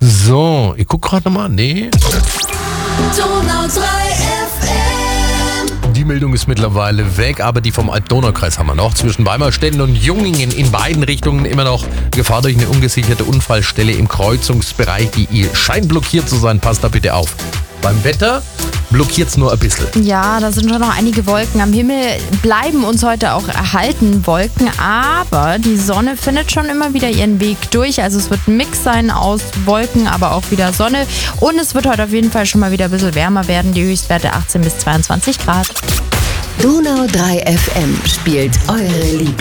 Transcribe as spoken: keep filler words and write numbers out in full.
So, ich guck gerade nochmal. Nee. Donau drei F M. Die Meldung ist mittlerweile weg, aber die vom Alb-Donau-Kreis haben wir noch. Zwischen Weimarstätten und Jungingen in beiden Richtungen immer noch Gefahr durch eine ungesicherte Unfallstelle im Kreuzungsbereich, die ihr scheint blockiert zu sein. Passt da bitte auf. Beim Wetter blockiert es nur ein bisschen. Ja, da sind schon noch einige Wolken am Himmel, bleiben uns heute auch erhalten Wolken, aber die Sonne findet schon immer wieder ihren Weg durch. Also es wird ein Mix sein aus Wolken, aber auch wieder Sonne. Und es wird heute auf jeden Fall schon mal wieder ein bisschen wärmer werden. Die Höchstwerte achtzehn bis zweiundzwanzig Grad. Donau drei F M spielt eure Lieblings